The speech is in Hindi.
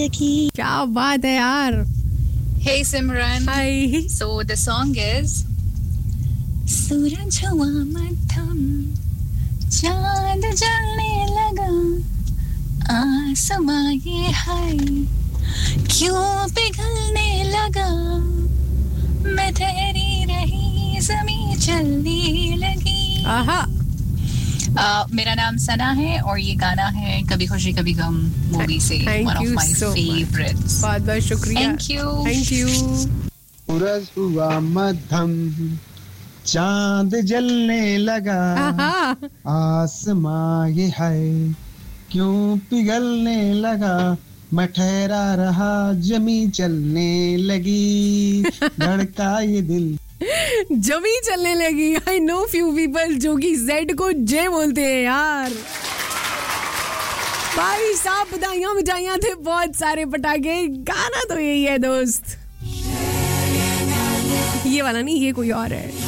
लगी. क्या बात है यार. Hey Simran. Hi. So the song is सूरज हुआ मध्यम, चांद जलने लगा, आसमां ये है क्यों पिघलने लगा, मैं ठहरी रही ज़मीं चलने लगी. आहा. मेरा नाम सना है और ये गाना है कभी खुशी कभी गम मूवी से. One of my favorites. बहुत बहुत शुक्रिया. Thank you. सूरज हुआ मध्यम, चांद जलने लगा, आसमां ये है क्यों पिघलने लगा, मैं ठहरा रहा जमी चलने लगी, धड़का ये दिल जमी चलने लगी. आई नो फ्यू पीपल जो कि जेड को जे बोलते हैं यार. भाई साहब बधाइयां मिठाइयां थे, बहुत सारे पटाखे. गाना तो यही है दोस्त. ये वाला नहीं, ये कोई और है.